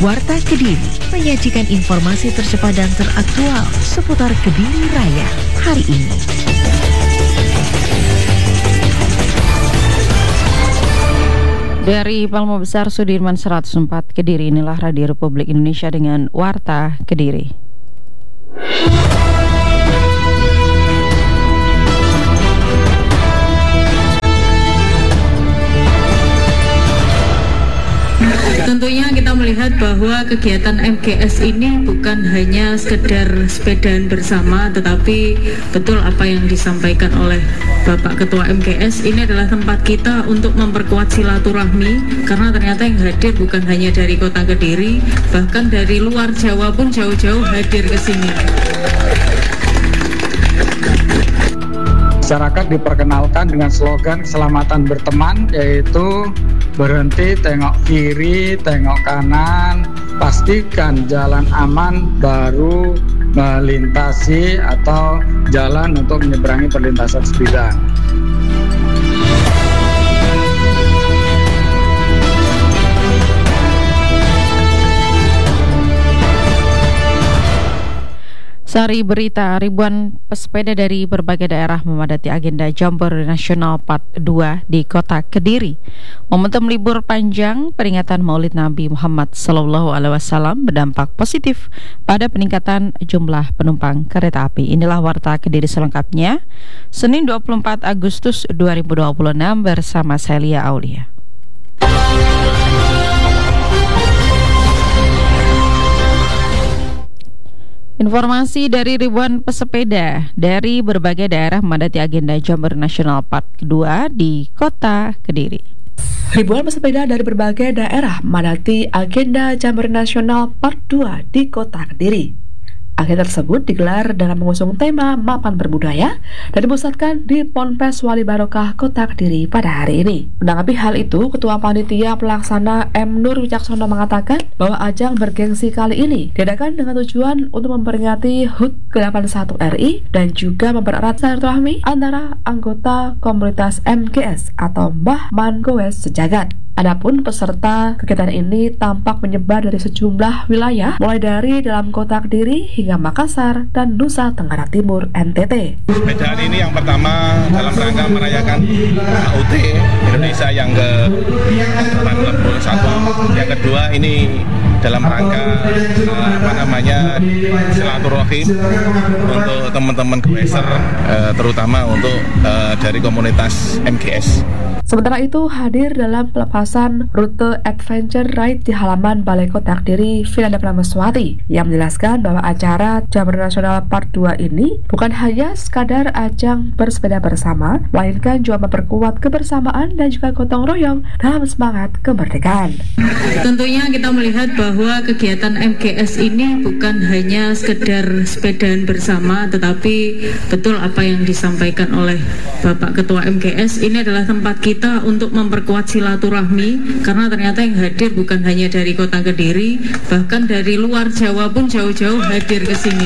Warta Kediri menyajikan informasi tercepat dan teraktual seputar Kediri Raya hari ini. Dari Palma Besar Sudirman 104 Kediri, inilah Radio Republik Indonesia dengan Warta Kediri. Tentunya kita melihat bahwa kegiatan MGS ini bukan hanya sekedar sepedaan bersama, tetapi betul apa yang disampaikan oleh Bapak Ketua MGS, ini adalah tempat kita untuk memperkuat silaturahmi, karena ternyata yang hadir bukan hanya dari kota Kediri, bahkan dari luar Jawa pun jauh-jauh hadir ke sini. Masyarakat diperkenalkan dengan slogan keselamatan berteman, yaitu berhenti, tengok kiri, tengok kanan, pastikan jalan aman, baru melintasi atau jalan untuk menyeberangi perlintasan sebidang. Sari berita, ribuan pesepeda dari berbagai daerah memadati agenda Jamboree Nasional Part 2 di kota Kediri. Momentum libur panjang peringatan Maulid Nabi Muhammad SAW berdampak positif pada peningkatan jumlah penumpang kereta api. Inilah Warta Kediri selengkapnya, Senin 24 Agustus 2026 bersama saya Lia Aulia. Informasi dari ribuan pesepeda dari berbagai daerah memadati agenda Jamboree Nasional Part 2 di kota Kediri. Ribuan pesepeda dari berbagai daerah memadati agenda Jamboree Nasional Part 2 di kota Kediri. Agenda tersebut digelar dalam mengusung tema Mapan Berbudaya dan dipusatkan di Ponpes Wali Barokah Kota Kediri pada hari ini. Menanggapi hal itu, Ketua Panitia Pelaksana M. Nur Wicaksono mengatakan bahwa ajang bergengsi kali ini diadakan dengan tujuan untuk memperingati HUT ke-81 RI dan juga mempererat silaturahmi antara anggota komunitas MGS atau Mbah Man Goes Sejagat. Adapun peserta kegiatan ini tampak menyebar dari sejumlah wilayah, mulai dari dalam kota Kediri hingga Makassar dan Nusa Tenggara Timur NTT. Sepeda hari ini yang pertama dalam rangka merayakan HUT Indonesia yang ke-81. Yang kedua ini dalam rangka silaturahim untuk teman-teman goeser, terutama untuk dari komunitas MGS. Sementara itu, hadir dalam pelepasan rute adventure ride di halaman Balai Kota Kediri, Vinanda Prameswati, yang menjelaskan bahwa acara Jamboree Nasional Part 2 ini bukan hanya sekadar ajang bersepeda bersama, melainkan juga memperkuat kebersamaan dan juga gotong royong dalam semangat kemerdekaan. Tentunya kita melihat bahwa kegiatan MGS ini bukan hanya sekedar sepedaan bersama, tetapi betul apa yang disampaikan oleh Bapak Ketua MGS, ini adalah tempat kita untuk memperkuat silaturahmi, karena ternyata yang hadir bukan hanya dari kota Kediri, bahkan dari luar Jawa pun jauh-jauh hadir ke sini.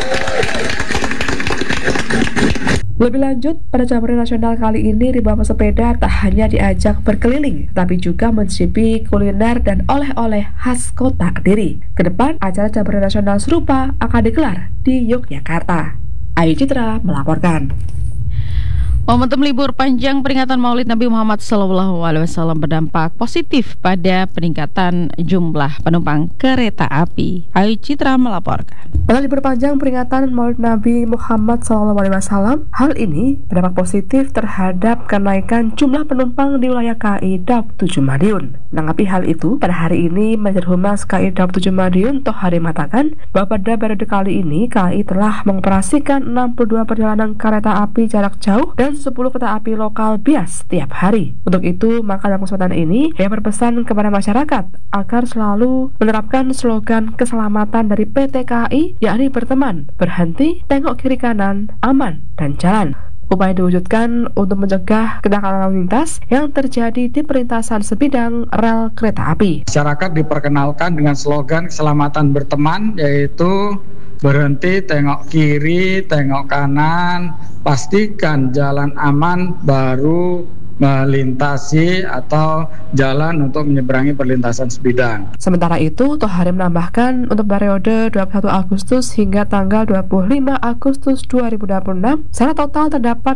Lebih lanjut, pada Jamboree Nasional kali ini ribuan pesepeda tak hanya diajak berkeliling, tapi juga mencicipi kuliner dan oleh-oleh khas kota Kediri. Kedepan, acara Jamboree Nasional serupa akan digelar di Yogyakarta. Ayu Citra melaporkan. Momentum libur panjang peringatan Maulid Nabi Muhammad SAW berdampak positif pada peningkatan jumlah penumpang kereta api. Ayu Citra melaporkan. Pada libur panjang peringatan Maulid Nabi Muhammad SAW, hal ini berdampak positif terhadap kenaikan jumlah penumpang di wilayah KAI Daup 7 Madiun. Menanggapi hal itu, pada hari ini Manajer Humas KAI Daup 7 Madiun Tohari mengatakan bahwa pada periode kali ini KAI telah mengoperasikan 62 perjalanan kereta api jarak jauh dan 10 kereta api lokal bias setiap hari. Untuk itu, maka dalam kesempatan ini, ia berpesan kepada masyarakat agar selalu menerapkan slogan keselamatan dari PT KAI, yakni berteman, berhenti, tengok kiri kanan, aman, dan jalan. Upaya diwujudkan untuk mencegah kenakalan lalu lintas yang terjadi di perlintasan sebidang rel kereta api. Masyarakat diperkenalkan dengan slogan keselamatan berteman, yaitu berhenti, tengok kiri, tengok kanan, pastikan jalan aman, baru melintasi atau jalan untuk menyeberangi perlintasan sebidang. Sementara itu, Tohari menambahkan untuk periode 21 Agustus hingga tanggal 25 Agustus 2026, secara total terdapat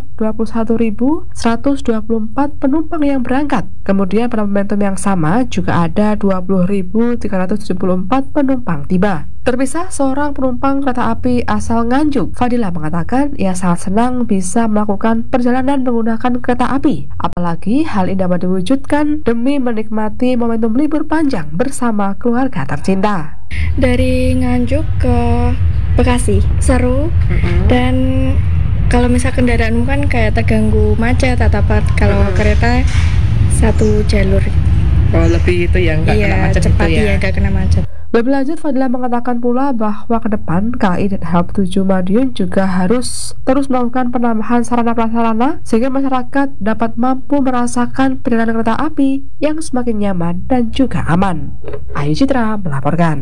21.124 penumpang yang berangkat. Kemudian pada momentum yang sama juga ada 20.374 penumpang tiba. Terpisah seorang penumpang kereta api asal Nganjuk, Fadila mengatakan ia sangat senang bisa melakukan perjalanan menggunakan kereta api. Apalagi hal ini dapat diwujudkan demi menikmati momentum libur panjang bersama keluarga tercinta. Dari Nganjuk ke Bekasi, seru. Dan kalau misal kendaraan kan kayak terganggu macet atau apa, kalau kereta satu jalur. Oh, lebih itu ya, nggak kena macet cepat itu ya? Iya, nggak kena macet. Lebih lanjut, Fadila mengatakan pula bahwa ke depan KAI dan Help 7 Madiun juga harus terus melakukan penambahan sarana prasarana sehingga masyarakat dapat mampu merasakan perjalanan kereta api yang semakin nyaman dan juga aman. Ayu Citra melaporkan.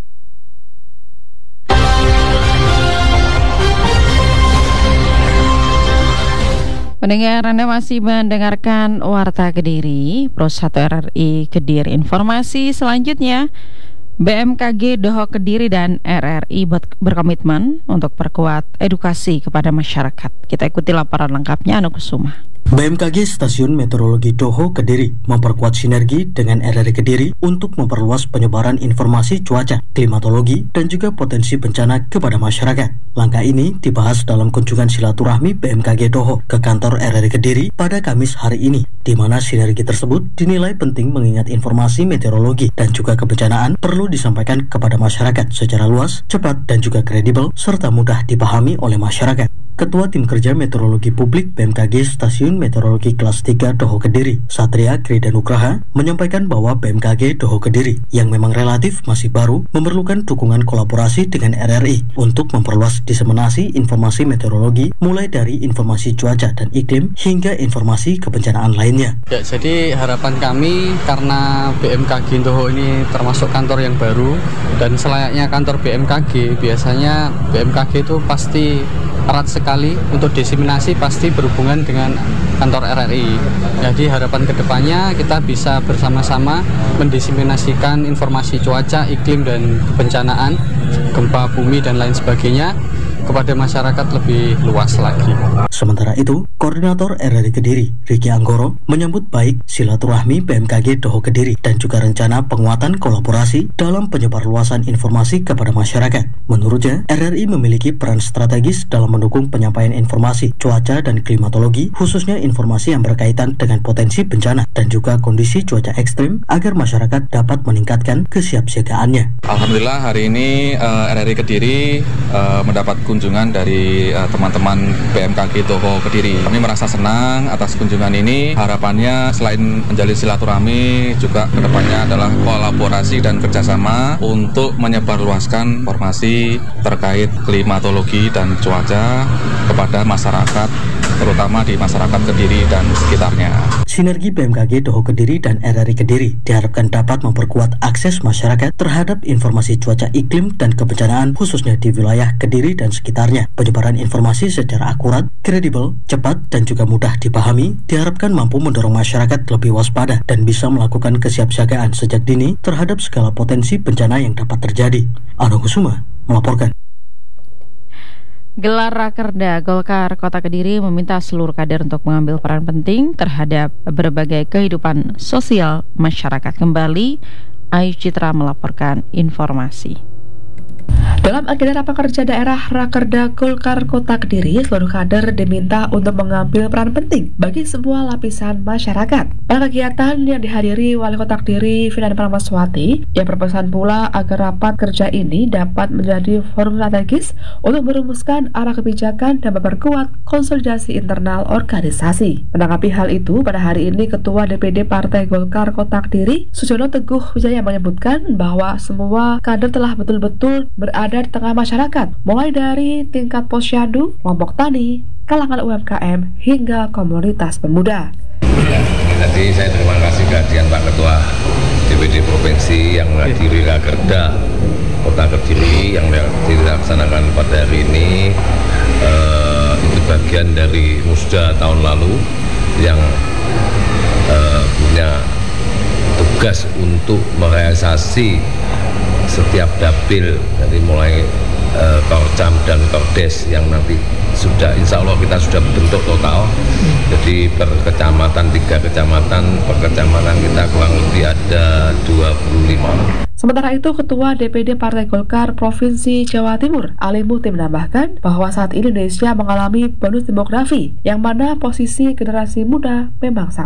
Pendengar, Anda masih mendengarkan Warta Kediri, Pro 1 RRI Kediri. Informasi selanjutnya, BMKG Doho Kediri dan RRI berkomitmen untuk perkuat edukasi kepada masyarakat. Kita ikuti laporan lengkapnya, Anu Kusuma. BMKG Stasiun Meteorologi Doho Kediri memperkuat sinergi dengan RRI Kediri untuk memperluas penyebaran informasi cuaca, klimatologi, dan juga potensi bencana kepada masyarakat. Langkah ini dibahas dalam kunjungan silaturahmi BMKG Doho ke kantor RRI Kediri pada Kamis hari ini, di mana sinergi tersebut dinilai penting mengingat informasi meteorologi dan juga kebencanaan perlu disampaikan kepada masyarakat secara luas, cepat, dan juga kredibel, serta mudah dipahami oleh masyarakat. Ketua Tim Kerja Meteorologi Publik BMKG Stasiun Meteorologi Kelas 3 Doho Kediri, Satria Kridanugraha, menyampaikan bahwa BMKG Doho Kediri yang memang relatif masih baru memerlukan dukungan kolaborasi dengan RRI untuk memperluas diseminasi informasi meteorologi mulai dari informasi cuaca dan iklim hingga informasi kebencanaan lainnya. Ya, jadi harapan kami karena BMKG Doho ini termasuk kantor yang baru dan selayaknya kantor BMKG, biasanya BMKG itu pasti erat sekali untuk diseminasi, pasti berhubungan dengan kantor RRI. Jadi harapan kedepannya kita bisa bersama-sama mendiseminasikan informasi cuaca, iklim dan kebencanaan, gempa bumi dan lain sebagainya kepada masyarakat lebih luas lagi. Sementara itu, Koordinator RRI Kediri, Riki Anggoro, menyambut baik silaturahmi BMKG Doho Kediri dan juga rencana penguatan kolaborasi dalam penyebarluasan informasi kepada masyarakat. Menurutnya, RRI memiliki peran strategis dalam mendukung penyampaian informasi cuaca dan klimatologi, khususnya informasi yang berkaitan dengan potensi bencana dan juga kondisi cuaca ekstrim agar masyarakat dapat meningkatkan kesiapsiagaannya. Alhamdulillah hari ini RRI Kediri mendapat kunjungan dari teman-teman BMKG Doho Kediri. Kami merasa senang atas kunjungan ini. Harapannya selain menjalin silaturahmi, juga kedepannya adalah kolaborasi dan kerjasama untuk menyebarluaskan informasi terkait klimatologi dan cuaca kepada masyarakat, terutama di masyarakat Kediri dan sekitarnya. Sinergi BMKG Doho Kediri dan RRI Kediri diharapkan dapat memperkuat akses masyarakat terhadap informasi cuaca iklim dan kebencanaan khususnya di wilayah Kediri dan sekitarnya. Penyebaran informasi secara akurat, kredibel, cepat, dan juga mudah dipahami diharapkan mampu mendorong masyarakat lebih waspada dan bisa melakukan kesiapsiagaan sejak dini terhadap segala potensi bencana yang dapat terjadi. Anu Kusuma melaporkan. Gelar Rakerda Golkar Kota Kediri meminta seluruh kader untuk mengambil peran penting terhadap berbagai kehidupan sosial masyarakat. Kembali, Ayu Citra melaporkan informasi. Dalam agenda rapat kerja daerah Rakerda Golkar Kota Kediri, seluruh kader diminta untuk mengambil peran penting bagi semua lapisan masyarakat. Pada kegiatan yang dihadiri Wali Kota Kediri, Vinanda Paramaswati, yang berpesan pula agar rapat kerja ini dapat menjadi forum strategis untuk merumuskan arah kebijakan dan memperkuat konsolidasi internal organisasi. Menanggapi hal itu, pada hari ini Ketua DPD Partai Golkar Kota Kediri, Sujono Teguh Wijaya menyebutkan bahwa semua kader telah betul-betul berada di tengah masyarakat, mulai dari tingkat posyandu, kelompok tani, kalangan UMKM, hingga komunitas pemuda. Jadi saya terima kasih kehadiran Pak Ketua DPD Provinsi yang menghadiri Rakerda Kota Kediri yang dilaksanakan pada hari ini. Itu bagian dari Musda tahun lalu yang punya tugas untuk merealisasi setiap dapil dari mulai Korcam dan Kordes yang nanti sudah insya Allah kita sudah bentuk total. Jadi per kecamatan 3 kecamatan, per kecamatan kita kurang lebih ada 25. Sementara itu, Ketua DPD Partai Golkar Provinsi Jawa Timur, Ali Muti menambahkan bahwa saat ini Indonesia mengalami bonus demografi, yang mana posisi generasi muda memang sangat